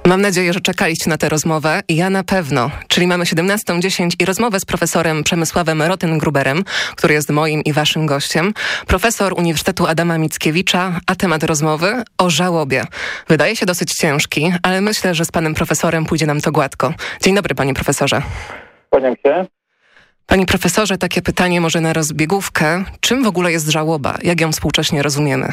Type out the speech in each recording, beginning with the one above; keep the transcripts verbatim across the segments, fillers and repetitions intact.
Mam nadzieję, że czekaliście na tę rozmowę. Ja na pewno. Czyli mamy siedemnastą dziesięć i rozmowę z profesorem Przemysławem Rotengruberem, który jest moim i waszym gościem. Profesor Uniwersytetu Adama Mickiewicza, a temat rozmowy o żałobie. Wydaje się dosyć ciężki, ale myślę, że z panem profesorem pójdzie nam to gładko. Dzień dobry, panie profesorze. Kłaniam się. Panie profesorze, takie pytanie może na rozbiegówkę. Czym w ogóle jest żałoba? Jak ją współcześnie rozumiemy?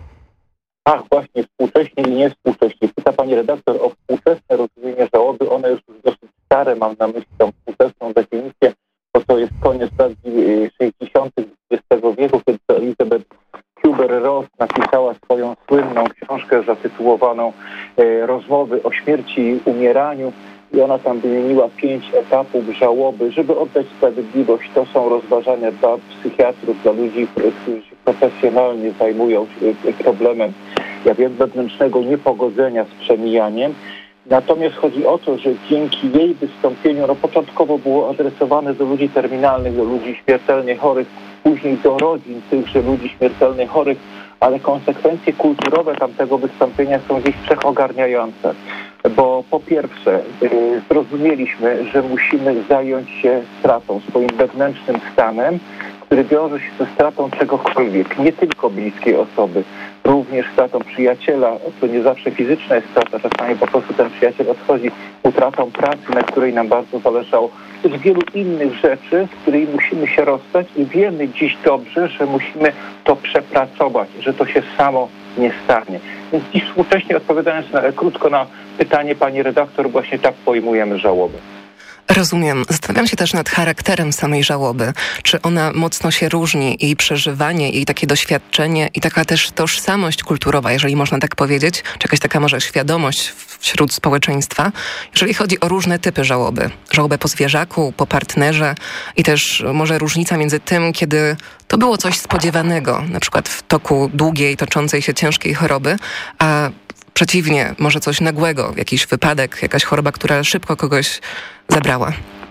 Ach, właśnie, współcześnie i niewspółcześnie. Pyta pani redaktor o współczesne rozumienie żałoby. One już dosyć stare, mam na myśli tą współczesną definicję, bo to jest koniec lat sześćdziesiątych dwudziestego wieku, kiedy to Elizabeth Kubler-Ross napisała swoją słynną książkę zatytułowaną e, Rozmowy o śmierci i umieraniu. I ona tam wymieniła pięć etapów żałoby, żeby oddać sprawiedliwość. To są rozważania dla psychiatrów, dla ludzi, którzy się profesjonalnie zajmują się problemem, ja wiem, wewnętrznego niepogodzenia z przemijaniem. Natomiast chodzi o to, że dzięki jej wystąpieniu, no początkowo było adresowane do ludzi terminalnych, do ludzi śmiertelnie chorych, później do rodzin tychże ludzi śmiertelnie chorych, ale konsekwencje kulturowe tamtego wystąpienia są gdzieś wszechogarniające. Bo po pierwsze yy, zrozumieliśmy, że musimy zająć się stratą, swoim wewnętrznym stanem, który wiąże się ze stratą czegokolwiek, nie tylko bliskiej osoby, również stratą przyjaciela. To nie zawsze fizyczna jest strata, czasami po prostu ten przyjaciel odchodzi, utratą pracy, na której nam bardzo zależało. To jest wielu innych rzeczy, z którymi musimy się rozstać i wiemy dziś dobrze, że musimy to przepracować, że to się samo nie stanie. Więc dziś współcześnie, odpowiadając na, krótko na pytanie pani redaktor, właśnie tak pojmujemy żałobę. Rozumiem. Zastanawiam się też nad charakterem samej żałoby. Czy ona mocno się różni, jej przeżywanie, jej takie doświadczenie i taka też tożsamość kulturowa, jeżeli można tak powiedzieć, czy jakaś taka może świadomość wśród społeczeństwa, jeżeli chodzi o różne typy żałoby. Żałobę po zwierzaku, po partnerze i też może różnica między tym, kiedy to było coś spodziewanego, na przykład w toku długiej, toczącej się ciężkiej choroby, a przeciwnie, może coś nagłego, jakiś wypadek, jakaś choroba, która szybko kogoś zabrała.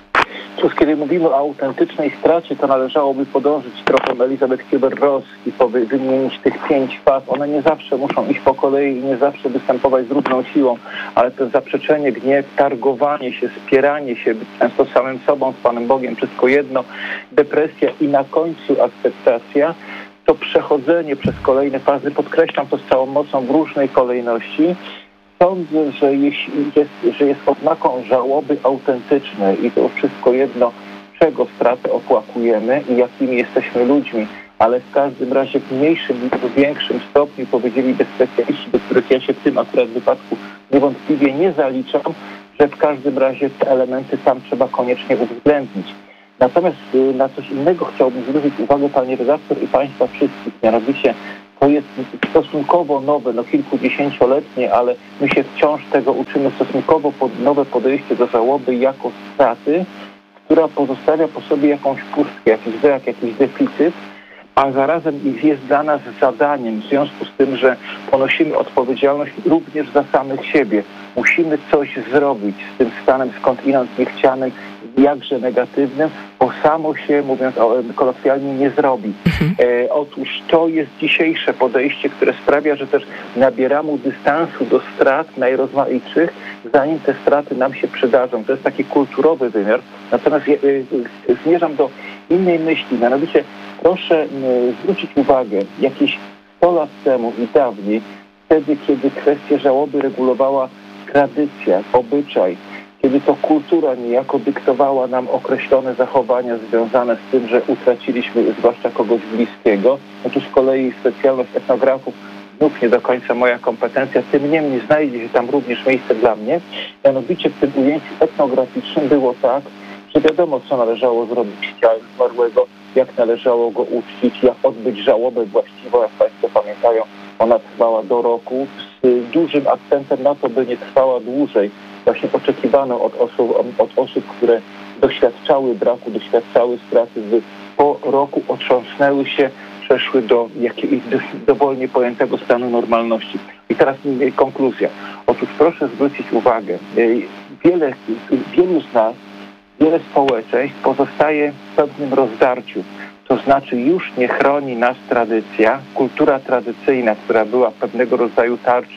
Cóż, kiedy mówimy o autentycznej stracie, to należałoby podążyć tropem Elizabeth Kubler-Ross i wymienić tych pięć faz. One nie zawsze muszą iść po kolei i nie zawsze występować z równą siłą, ale to zaprzeczenie, gniew, targowanie się, spieranie się, być często samym sobą, z Panem Bogiem, wszystko jedno, depresja i na końcu akceptacja, to przechodzenie przez kolejne fazy, podkreślam to z całą mocą, w różnej kolejności. Sądzę, że jeśli jest, że jest oznaką żałoby autentycznej i to wszystko jedno, czego stratę opłakujemy i jakimi jesteśmy ludźmi, ale w każdym razie w mniejszym lub większym stopniu, powiedzieliby specjaliści, do których ja się w tym akurat wypadku niewątpliwie nie zaliczam, że w każdym razie te elementy tam trzeba koniecznie uwzględnić. Natomiast na coś innego chciałbym zwrócić uwagę pani redaktor i państwa wszystkich, mianowicie to jest stosunkowo nowe, no kilkudziesięcioletnie, ale my się wciąż tego uczymy, stosunkowo pod, nowe podejście do żałoby jako straty, która pozostawia po sobie jakąś pustkę, jakiś brak, jakiś deficyt, a zarazem jest dla nas zadaniem, w związku z tym, że ponosimy odpowiedzialność również za samych siebie. Musimy coś zrobić z tym stanem skądinąd niechcianym, jakże negatywnym, bo samo się, mówiąc kolokwialnie, nie zrobi. E, otóż to jest dzisiejsze podejście, które sprawia, że też nabieramy dystansu do strat najrozmaitszych, zanim te straty nam się przydarzą. To jest taki kulturowy wymiar. Natomiast e, e, zmierzam do innej myśli, mianowicie proszę e, zwrócić uwagę, jakieś sto lat temu i dawniej, wtedy, kiedy kwestię żałoby regulowała tradycja, obyczaj, kiedy to kultura niejako dyktowała nam określone zachowania związane z tym, że utraciliśmy zwłaszcza kogoś bliskiego. No tu z kolei specjalność etnografów, znów nie do końca moja kompetencja, tym niemniej znajdzie się tam również miejsce dla mnie. Mianowicie w tym ujęciu etnograficznym było tak, że wiadomo, co należało zrobić z ciałem zmarłego, jak należało go uczcić, jak odbyć żałobę właściwą, jak państwo pamiętają, ona trwała do roku, z dużym akcentem na to, by nie trwała dłużej. Właśnie oczekiwano od osób, od osób, które doświadczały braku, doświadczały straty, by po roku otrząsnęły się, przeszły do jakiegoś dowolnie pojętego stanu normalności. I teraz konkluzja. Otóż proszę zwrócić uwagę, wiele, wielu z nas, wiele społeczeństw pozostaje w pewnym rozdarciu. To znaczy już nie chroni nas tradycja, kultura tradycyjna, która była pewnego rodzaju tarczą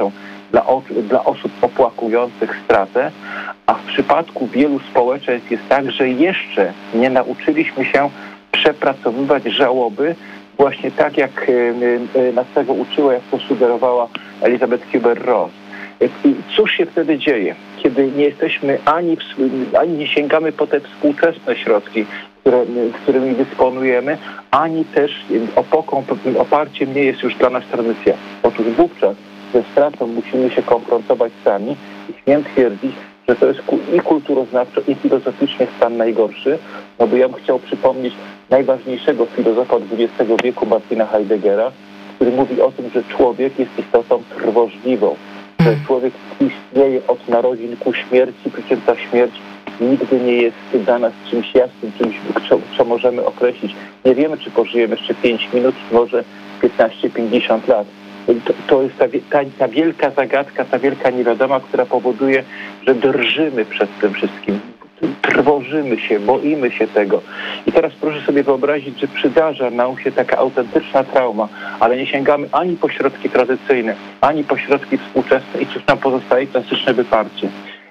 dla, o, dla osób opłakujących stratę, a w przypadku wielu społeczeństw jest tak, że jeszcze nie nauczyliśmy się przepracowywać żałoby właśnie tak, jak nas tego uczyła, jak to sugerowała Elizabeth Kubler-Ross. I cóż się wtedy dzieje, kiedy nie jesteśmy ani, ani nie sięgamy po te współczesne środki, które, którymi dysponujemy, ani też opoką, oparciem nie jest już dla nas tradycja. Otóż wówczas ze stratą musimy się konfrontować sami i śmiem twierdzić, że to jest i kulturoznawczo, i filozoficznie stan najgorszy, no bo ja bym chciał przypomnieć najważniejszego filozofa dwudziestego wieku, Martina Heideggera, który mówi o tym, że człowiek jest istotą trwożliwą, że człowiek istnieje od narodzin ku śmierci, przy czym ta śmierć nigdy nie jest dla nas czymś jasnym, czymś, co, co możemy określić. Nie wiemy, czy pożyjemy jeszcze pięć minut, może piętnaście pięćdziesiąt lat. To, to jest ta, ta, ta wielka zagadka, ta wielka niewiadoma, która powoduje, że drżymy przed tym wszystkim. Trwożymy się, boimy się tego. I teraz proszę sobie wyobrazić, że przydarza nam się taka autentyczna trauma, ale nie sięgamy ani po środki tradycyjne, ani po środki współczesne i cóż nam pozostaje? Klasyczne wyparcie.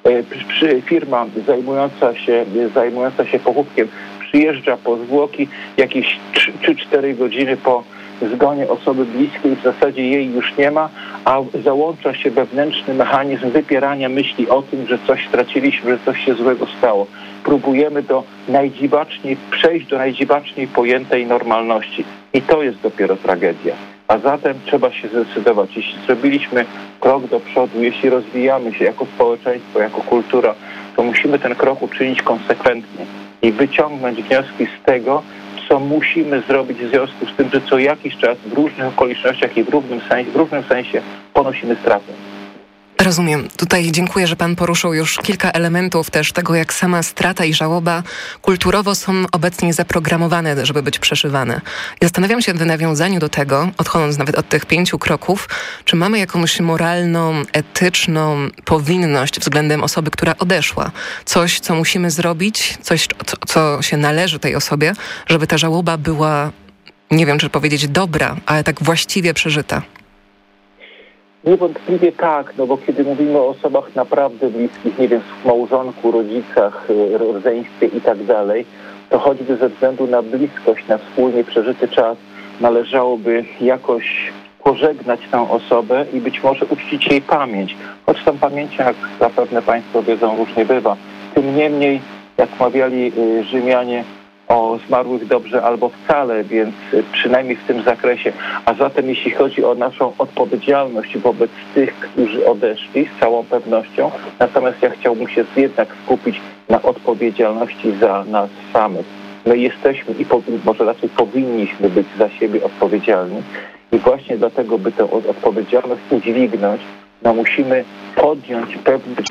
Firma zajmująca się, zajmująca się pochówkiem przyjeżdża po zwłoki jakieś trzy czy cztery godziny po zgonie osoby bliskiej, w zasadzie jej już nie ma, a załącza się wewnętrzny mechanizm wypierania myśli o tym, że coś straciliśmy, że coś się złego stało. Próbujemy do najdziwaczniej, przejść do najdziwaczniej pojętej normalności. I to jest dopiero tragedia. A zatem trzeba się zdecydować. Jeśli zrobiliśmy krok do przodu, jeśli rozwijamy się jako społeczeństwo, jako kultura, to musimy ten krok uczynić konsekwentnie i wyciągnąć wnioski z tego, co musimy zrobić w związku z tym, że co jakiś czas w różnych okolicznościach i w równym sensie, w różnym sensie ponosimy stratę. Rozumiem. Tutaj dziękuję, że pan poruszył już kilka elementów też tego, jak sama strata i żałoba kulturowo są obecnie zaprogramowane, żeby być przeszywane. I zastanawiam się w nawiązaniu do tego, odchodząc nawet od tych pięciu kroków, czy mamy jakąś moralną, etyczną powinność względem osoby, która odeszła. Coś, co musimy zrobić, coś, co, co się należy tej osobie, żeby ta żałoba była, nie wiem, czy powiedzieć dobra, ale tak właściwie przeżyta. Niewątpliwie tak, no bo kiedy mówimy o osobach naprawdę bliskich, nie wiem, w małżonku, rodzicach, rodzeństwie i tak dalej, to choćby ze względu na bliskość, na wspólnie przeżyty czas należałoby jakoś pożegnać tę osobę i być może uczcić jej pamięć. Choć tą pamięcią, jak zapewne Państwo wiedzą, różnie bywa. Tym niemniej, jak mawiali Rzymianie, o zmarłych dobrze albo wcale, więc przynajmniej w tym zakresie. A zatem jeśli chodzi o naszą odpowiedzialność wobec tych, którzy odeszli, z całą pewnością, natomiast ja chciałbym się jednak skupić na odpowiedzialności za nas samych. My jesteśmy i po, może raczej powinniśmy być za siebie odpowiedzialni i właśnie dlatego, by tę odpowiedzialność udźwignąć, no musimy podjąć pewne